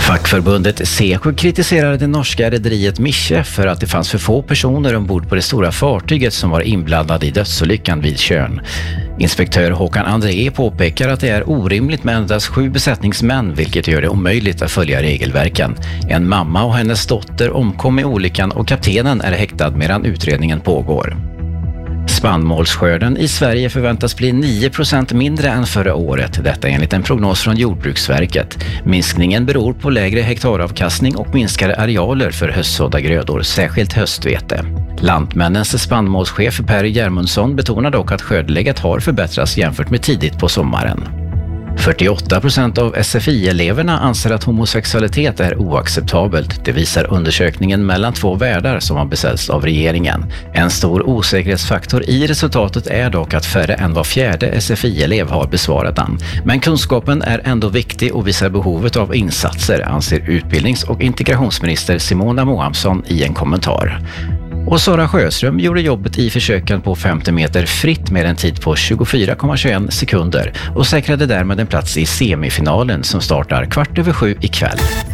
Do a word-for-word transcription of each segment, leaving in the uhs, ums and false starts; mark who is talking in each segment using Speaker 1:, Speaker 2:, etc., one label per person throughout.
Speaker 1: Fackförbundet Seko kritiserade det norska rederiet Mische för att det fanns för få personer ombord på det stora fartyget som var inblandad i dödsolyckan vid Tjörn. Inspektör Håkan André påpekar att det är orimligt med endast sju besättningsmän, vilket gör det omöjligt att följa regelverken. En mamma och hennes dotter omkom i olyckan och kaptenen är häktad medan utredningen pågår. Spannmålsskörden i Sverige förväntas bli nio procent mindre än förra året, detta enligt en prognos från Jordbruksverket. Minskningen beror på lägre hektaravkastning och minskade arealer för höstsådda grödor, särskilt höstvete. Lantmännens spannmålschef Per Järmundsson betonar dock att skördeläget har förbättrats jämfört med tidigt på sommaren. fyrtioåtta procent av S F I-eleverna anser att homosexualitet är oacceptabelt. Det visar undersökningen Mellan två världar som har beställts av regeringen. En stor osäkerhetsfaktor i resultatet är dock att färre än var fjärde S F I-elev har besvarat den. Men kunskapen är ändå viktig och visar behovet av insatser, anser utbildnings- och integrationsminister Simona Mohamsson i en kommentar. Och Sara Sjöström gjorde jobbet i försöken på femtio meter fritt med en tid på tjugofyra komma tjugoett sekunder och säkrade därmed en plats i semifinalen som startar kvart över sju ikväll.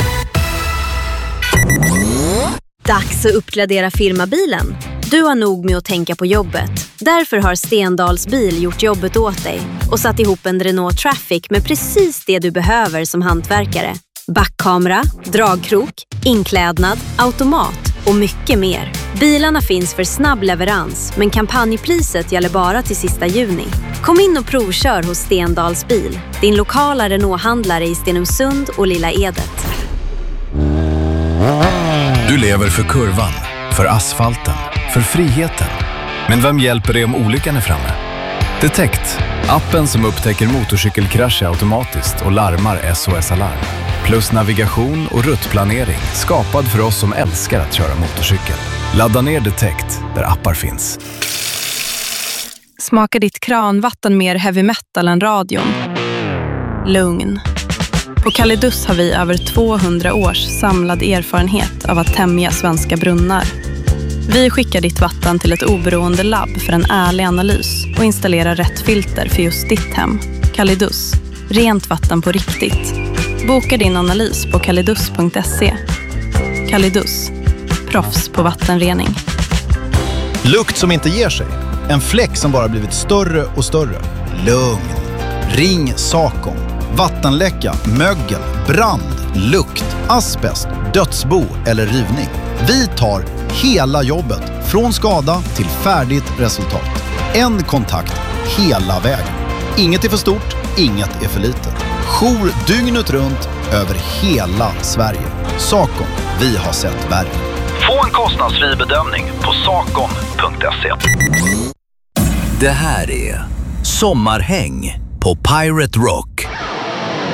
Speaker 2: Dags att uppgradera firmabilen. Du har nog med att tänka på jobbet. Därför har Stendals bil gjort jobbet åt dig och satt ihop en Renault Traffic med precis det du behöver som hantverkare. Backkamera, dragkrok, inklädnad, automat och mycket mer. Bilarna finns för snabb leverans, men kampanjpriset gäller bara till sista juni. Kom in och provkör hos Stendals bil, din lokala Renault-handlare i Stenungsund och Lilla Edet.
Speaker 3: Du lever för kurvan, för asfalten, för friheten. Men vem hjälper dig om olyckan är framme? Detect, appen som upptäcker motorcykelkrascher automatiskt och larmar S O S-alarm. Plus navigation och ruttplanering, skapad för oss som älskar att köra motorcykel. Ladda ner Detect där appar finns.
Speaker 4: Smakar ditt kranvatten mer heavy metal än radion? Lugn. På Kalidus har vi över tvåhundra års samlad erfarenhet av att tämja svenska brunnar. Vi skickar ditt vatten till ett oberoende labb för en ärlig analys och installerar rätt filter för just ditt hem. Kalidus. Rent vatten på riktigt. Boka din analys på kalidus punkt se. Kalidus. Proffs på vattenrening.
Speaker 5: Lukt som inte ger sig. En fläck som bara blivit större och större. Lugn. Ring Sakon. Vattenläcka, mögel, brand, lukt, asbest, dödsbo eller rivning. Vi tar hela jobbet från skada till färdigt resultat. En kontakt hela vägen. Inget är för stort, inget är för litet. Jour dygnet runt över hela Sverige. Sakon, vi har sett värre.
Speaker 6: Få en kostnadsfri bedömning på sakon punkt se.
Speaker 7: Det här är Sommarhäng på Pirate Rock.